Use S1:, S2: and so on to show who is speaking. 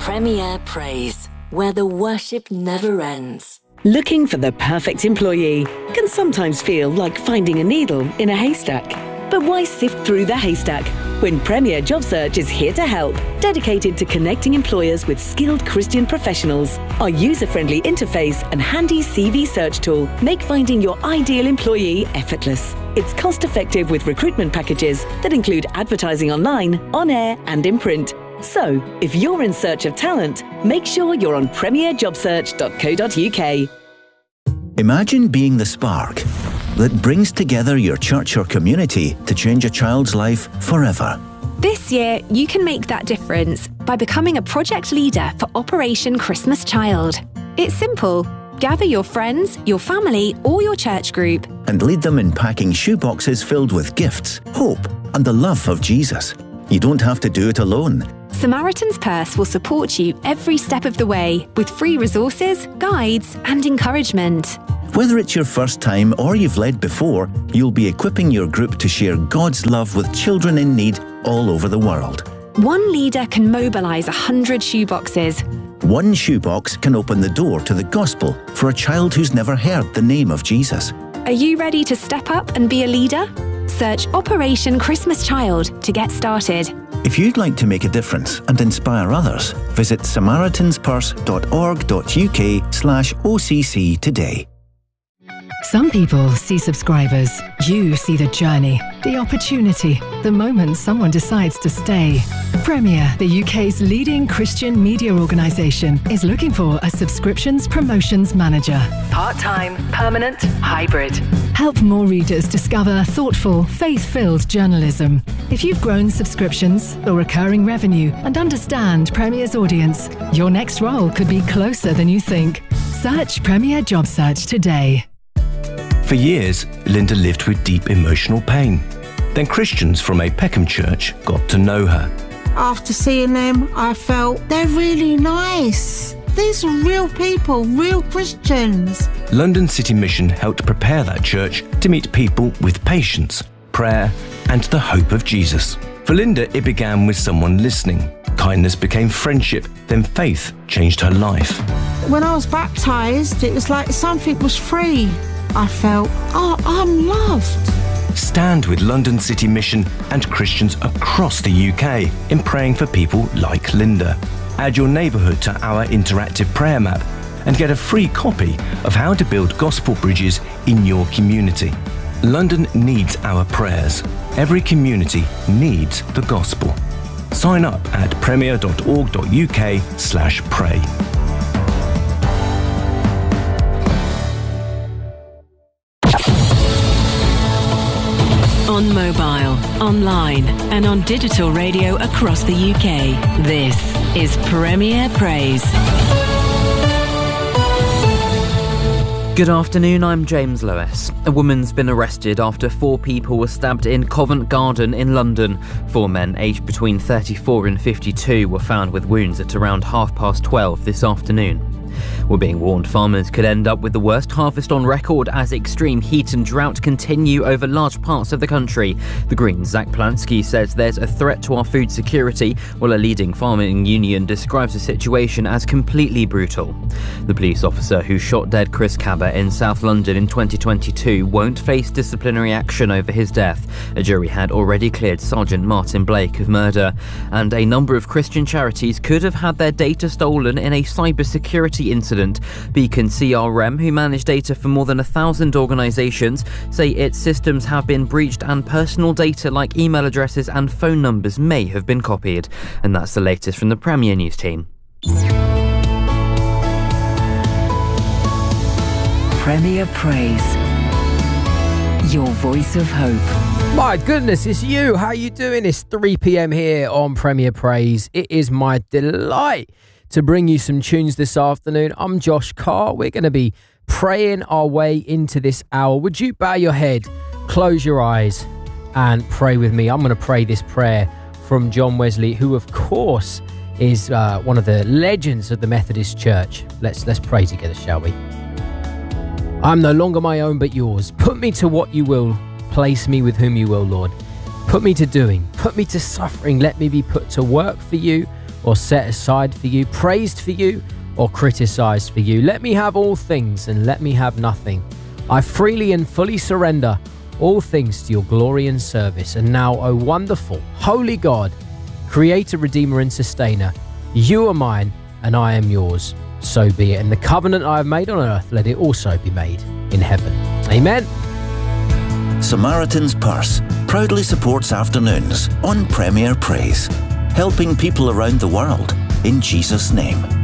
S1: Premier Praise, where the worship never ends.
S2: Looking for the perfect employee can sometimes feel like finding a needle in a haystack. But why sift through the haystack when Premier Job Search is here to help, dedicated to connecting employers with skilled Christian professionals? Our user-friendly interface and handy CV search tool make finding your ideal employee effortless. It's cost-effective with recruitment packages that include advertising online, on air and in print. So, if you're in search of talent, make sure you're on premierjobsearch.co.uk.
S3: Imagine being the spark that brings together your church or community to change a child's life forever.
S4: This year, you can make that difference by becoming a project leader for Operation Christmas Child. It's simple. Gather your friends, your family, or your church group
S3: and lead them in packing shoeboxes filled with gifts, hope, and the love of Jesus. You don't have to do it alone.
S4: Samaritan's Purse will support you every step of the way with free resources, guides, and encouragement.
S3: Whether it's your first time or you've led before, you'll be equipping your group to share God's love with children in need all over the world.
S4: One leader can mobilise 100 shoeboxes.
S3: One shoebox can open the door to the gospel for a child who's never heard the name of Jesus.
S4: Are you ready to step up and be a leader? Search Operation Christmas Child to get started.
S3: If you'd like to make a difference and inspire others, visit samaritanspurse.org.uk/OCC today.
S5: Some people see subscribers. You see the journey, the opportunity, the moment someone decides to stay. Premier, the UK's leading Christian media organisation, is looking for a subscriptions promotions manager.
S2: Part-time, permanent, hybrid.
S5: Help more readers discover thoughtful, faith-filled journalism. If you've grown subscriptions or recurring revenue and understand Premier's audience, your next role could be closer than you think. Search Premier Job Search today.
S6: For years, Linda lived with deep emotional pain. Then Christians from a Peckham church got to know her.
S7: After seeing them, I felt they're really nice. These are real people, real Christians.
S6: London City Mission helped prepare that church to meet people with patience, prayer, and the hope of Jesus. For Linda, it began with someone listening. Kindness became friendship, then faith changed her life.
S7: When I was baptised, it was like something was free. I felt, I'm loved.
S6: Stand with London City Mission and Christians across the UK in praying for people like Linda. Add your neighbourhood to our interactive prayer map and get a free copy of how to build gospel bridges in your community. London needs our prayers. Every community needs the gospel. Sign up at premier.org.uk/pray.
S1: On mobile, online, and on digital radio across the UK. This is Premier Praise.
S8: Good afternoon, I'm James Lewis. A woman's been arrested after 4 people were stabbed in Covent Garden in London. 4 men aged between 34 and 52 were found with wounds at around 12:30 this afternoon. We're being warned farmers could end up with the worst harvest on record as extreme heat and drought continue over large parts of the country. The Greens' Zach Plansky says there's a threat to our food security, while a leading farming union describes the situation as completely brutal. The police officer who shot dead Chris Cabot in South London in 2022 won't face disciplinary action over his death. A jury had already cleared Sergeant Martin Blake of murder, and a number of Christian charities could have had their data stolen in a cybersecurity incident. Beacon CRM, who manage data for more than 1,000 organisations, say its systems have been breached and personal data like email addresses and phone numbers may have been copied. And that's the latest from the Premier News team.
S1: Premier Praise. Your voice of hope.
S9: My goodness, it's you. How you doing? It's 3 p.m. here on Premier Praise. It is my delight to bring you some tunes this afternoon. I'm Josh Carr. We're going to be praying our way into this hour. Would you bow your head, close your eyes, and pray with me? I'm going to pray this prayer from John Wesley, who, of course, is one of the legends of the Methodist Church. Let's pray together, shall we? I'm no longer my own, but yours. Put me to what you will. Place me with whom you will, Lord. Put me to doing. Put me to suffering. Let me be put to work for you. or set aside for you, praised for you or criticised for you. Let me have all things and let me have nothing. I freely and fully surrender all things to your glory and service. And now, O wonderful, holy God, Creator, Redeemer and Sustainer, you are mine and I am yours. So be it. And the covenant I have made on earth, let it also be made in heaven. Amen.
S3: Samaritan's Purse proudly supports afternoons on Premier Praise, helping people around the world in Jesus' name.